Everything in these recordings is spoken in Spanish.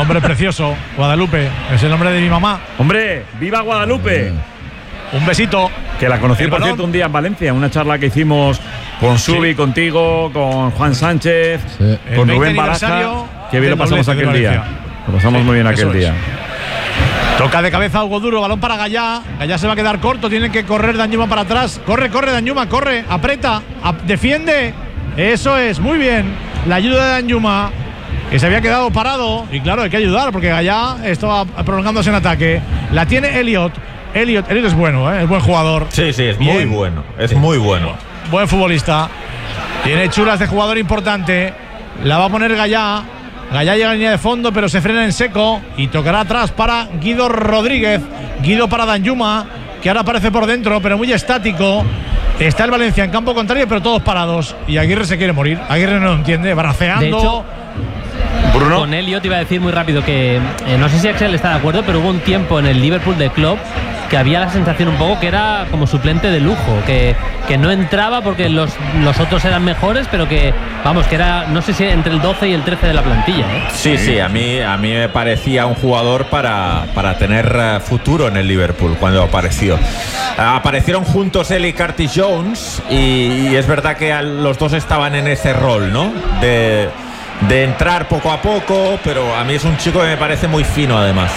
Nombre precioso, Guadalupe. Es el nombre de mi mamá. Hombre, ¡viva Guadalupe! Un besito. Que la conocí, por cierto, un día en Valencia, en una charla que hicimos con Subi, contigo, con Juan Sánchez, con Rubén Baraja. Qué bien lo pasamos aquel día. Lo pasamos muy bien aquel día. Toca de cabeza Hugo Duro, balón para Gallá. Gallá se va a quedar corto, tiene que correr Danjuma para atrás. Corre Danjuma, corre, aprieta, defiende. Eso es, muy bien. La ayuda de Danjuma, que se había quedado parado. Y claro, hay que ayudar porque Gallá estaba prolongándose en ataque. La tiene Elliot. Elliot es bueno, es buen jugador. Sí, es muy bueno. Es muy bueno. Buen futbolista. Tiene chulas de jugador importante. La va a poner Gallá. Gallá llega a la línea de fondo, pero se frena en seco y tocará atrás para Guido Rodríguez. Guido para Danjuma, que ahora aparece por dentro, pero muy estático. Está el Valencia en campo contrario, pero todos parados. Y Aguirre se quiere morir. Aguirre no lo entiende, braceando. De hecho, Bruno. Con Elliot iba a decir muy rápido que no sé si Axel está de acuerdo, pero hubo un tiempo en el Liverpool de Klopp que había la sensación un poco que era como suplente de lujo, que no entraba porque los otros eran mejores, pero que, vamos, que era, no sé si entre el 12 y el 13 de la plantilla, ¿eh? Sí, a mí me parecía un jugador para tener futuro en el Liverpool cuando apareció. Aparecieron juntos él y Curtis Jones y es verdad que los dos estaban en ese rol, ¿no? De entrar poco a poco, pero a mí es un chico que me parece muy fino además.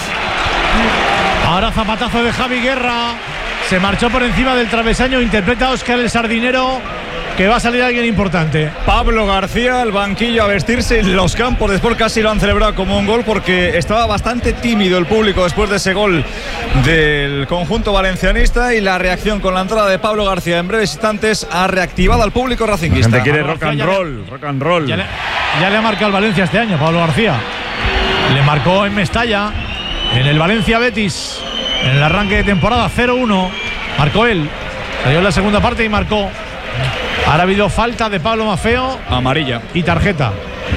Ahora zapatazo de Javi Guerra. Se marchó por encima del travesaño. Interpreta a Óscar el Sardinero, que va a salir alguien importante. Pablo García al banquillo a vestirse en los campos. Después casi lo han celebrado como un gol porque estaba bastante tímido el público después de ese gol del conjunto valencianista, y la reacción con la entrada de Pablo García en breves instantes ha reactivado al público racinguista. La gente quiere rock and roll. Ya le ha marcado el Valencia este año, Pablo García. Le marcó en Mestalla, en el Valencia Betis, en el arranque de temporada 0-1. Marcó él. Salió en la segunda parte y marcó. Ahora ha habido falta de Pablo Maffeo. Amarilla. Y tarjeta.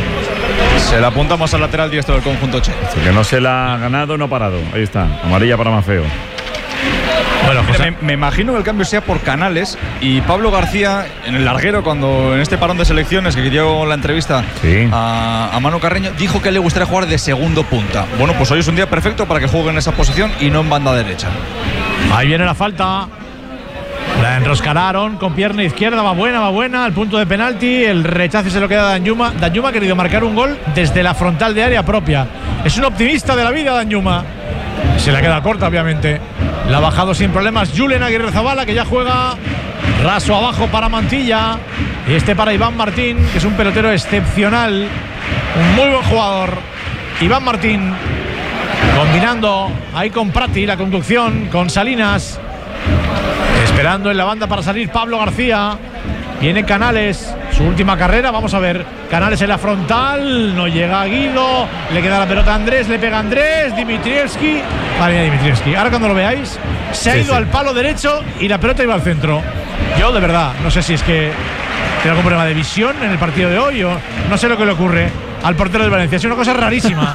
Se la apuntamos al lateral diestro del conjunto che. Así que no se la ha ganado, no ha parado. Ahí está. Amarilla para Maffeo. Bueno, José, me imagino que el cambio sea por Canales y Pablo García en el larguero, cuando en este parón de selecciones que dio la entrevista a Manu Carreño, dijo que le gustaría jugar de segundo punta. Bueno, pues hoy es un día perfecto para que juegue en esa posición y no en banda derecha. Ahí viene la falta. La enroscararon con pierna izquierda, va buena, al punto de penalti. El rechazo se lo queda a Danjuma. Danjuma ha querido marcar un gol desde la frontal de área propia. Es un optimista de la vida, Danjuma. Se la queda corta, obviamente. La ha bajado sin problemas Julen Aguirrezabala, que ya juega raso abajo para Mantilla. Y este para Iván Martín, que es un pelotero excepcional. Un muy buen jugador. Iván Martín, combinando ahí con Prati, la conducción, con Salinas. Esperando en la banda para salir Pablo García. Viene Canales, su última carrera, vamos a ver. Canales en la frontal, no llega Guido, le queda la pelota a Andrés, le pega Andrés, Dimitrievski. Vale, mira Dimitrievski. Ahora cuando lo veáis, se ha ido al palo derecho y la pelota iba al centro. Yo de verdad, no sé si es que tiene algún problema de visión en el partido de hoy o no sé lo que le ocurre al portero del Valencia. Es una cosa rarísima.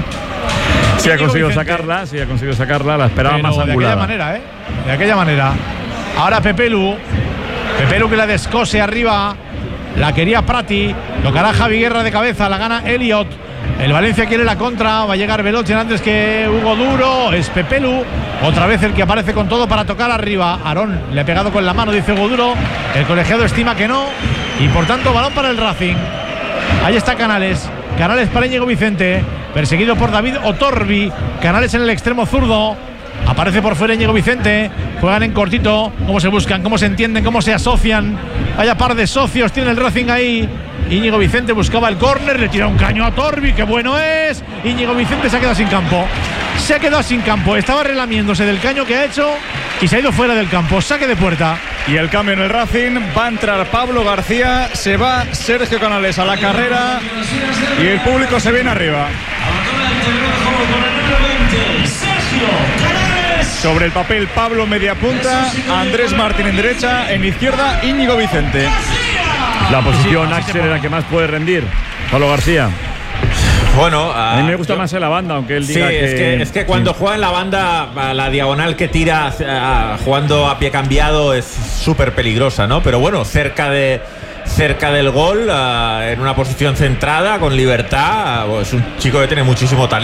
Sí ha conseguido sacarla, la esperaba más angulada. De aquella manera. Ahora Pepelu que la descose arriba. La quería Prati. Tocará Javi Guerra de cabeza. La gana Elliot. El Valencia quiere la contra. Va a llegar Veloce antes que Hugo Duro. Es Pepelu. Otra vez el que aparece con todo para tocar arriba. Aarón le ha pegado con la mano, dice Hugo Duro. El colegiado estima que no. Y por tanto, balón para el Racing. Ahí está Canales. Canales para Íñigo Vicente. Perseguido por David Otorbi. Canales en el extremo zurdo. Aparece por fuera Íñigo Vicente. Juegan en cortito. Cómo se buscan, cómo se entienden, cómo se asocian. Vaya par de socios tiene el Racing ahí. Íñigo Vicente buscaba el córner. Le tira un caño a Torbi. ¡Qué bueno es! Íñigo Vicente se ha quedado sin campo. Estaba relamiéndose del caño que ha hecho y se ha ido fuera del campo. Saque de puerta. Y el cambio en el Racing. Va a entrar Pablo García. Se va Sergio Canales a la carrera. Y el público se viene arriba. Sobre el papel, Pablo media punta, Andrés Martín en derecha, en izquierda Íñigo Vicente. La posición Axel era la que más puede rendir Pablo García. Bueno, a mí me gusta más en la banda, aunque él diga es que cuando juega en la banda, la diagonal que tira jugando a pie cambiado es súper peligrosa, ¿no? Pero bueno, cerca del gol, en una posición centrada, con libertad, es un chico que tiene muchísimo talento.